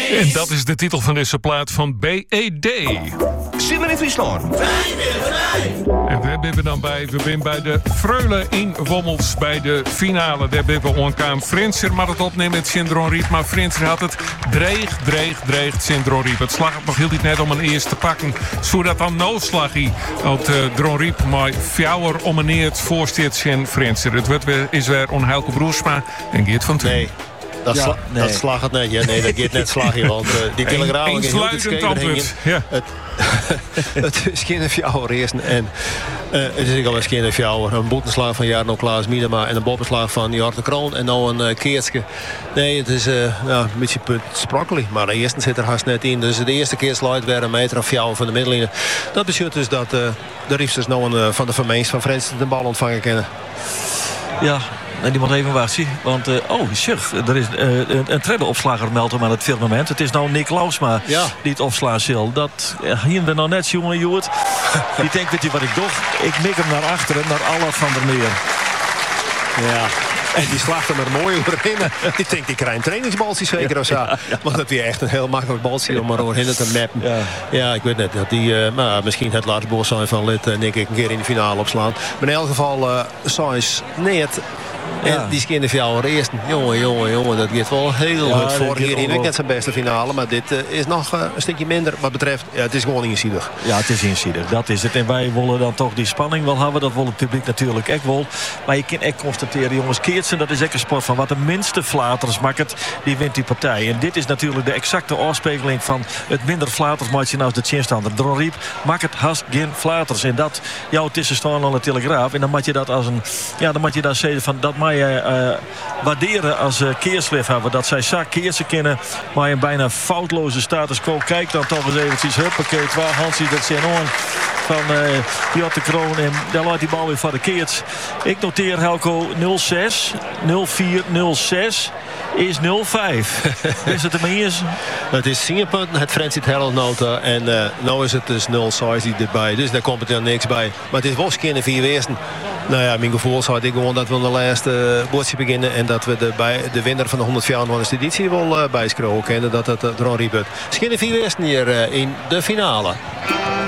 En dat is de titel van deze plaat van BED. Simmer in Friesland. En daar ben we dan bij. We zijn bij de Freule in Wommels bij de finale. Daar ben we onkaam. Frenser mag het opnemen met Sindron Riep. Maar Frenser had het dreigt Sindron Riep. Het slag het nog heel niet net om een eerste te pakken. Zodat dan no-slaggie uit Dron Riep. Maar fjouwer om een eer voorsteert zijn Frenser. Het wordt weer, is weer onheilke Broersma en Geert van Toen. Nee. Dat slag het net. Ja, nee, dat gaat net slagje. Want die telegraaf Een sluitend antwoord. Ja. Het is geen fjouwer eerst. En het is al een geen fjouwer. Een boetenslag van Jarno Klaas Miedema. En een bobbenslag van Jort Kroon. En nou een keertje. Nee, het is een beetje sprakkelig. Maar de eerste zit er haast net in. Dus de eerste keer sluit weer een meter of fjouwer van de middenlijn. Dat betekent dus dat de Riefsters nou van de vermeens van Frens de bal ontvangen kunnen. Ja. En die moet even wachten. Want, er is een tredde-opslager meldt hem aan het firmament. Het is nou Nick Lausma die het opslaat zal. Dat hier er nou net, jongen, Joert. Die denkt, weet je wat ik doe? Ik mik hem naar achteren, naar Allard van der Meer. Ja. En die slaagt hem er mooi overheen. Ik denk, ik krijg een trainingsbaltje zeker of zo. Want dat is echt een heel makkelijk baltje om maar overheen te mappen. Ja, ik weet net dat die misschien het laatste boos zijn van lid denk ik een keer in de finale opslaan. Maar in elk geval Sainz net. En die is in de fjouwer eerst. Jongen, dat gaat wel heel goed voor. Hier in net zijn beste finale. Maar dit is nog een stukje minder wat betreft. Ja, het is gewoon inziedig. Ja, het is inziedig. Dat is het. En wij willen dan toch die spanning wel hebben. Dat wil het publiek natuurlijk ook wel. Maar je kan echt constateren, jongens, Keertsen, dat is echt een sport van wat de minste flaters maakt, die wint die partij. En dit is natuurlijk de exacte afspiegeling van het minder flaters maakt je nou de chinstander. Dron Riep maakt het haast geen flaters. En dat jouw tussen staan aan de telegraaf. En dan moet je dat als een. Ja, dan moet je dat zeggen van dat mag je waarderen als keersliefhebber. Dat zij zak keersen kennen. Maar een bijna foutloze status quo. Kijk dan toch eens eventjes. Huppakee, waar Hansie dat zijn on van Jotte Kroon. En daar laat die bal weer van de keerts. Ik noteer Helco 06, 04, 06 is 05. Is het ermee eens? Het is 10 punten, het Frans Herald nota. En nu is het dus 0-6 die erbij. Dus daar komt er niks bij. Maar het is wel geen 4 weersten. Nou ja, mijn gevoel zou ik gewoon dat we de laatste boordje beginnen. En dat we de winnaar van de 104e editie wel bijschrokken. En dat het Dron Riep. Het is geen 4 weersten hier in de finale.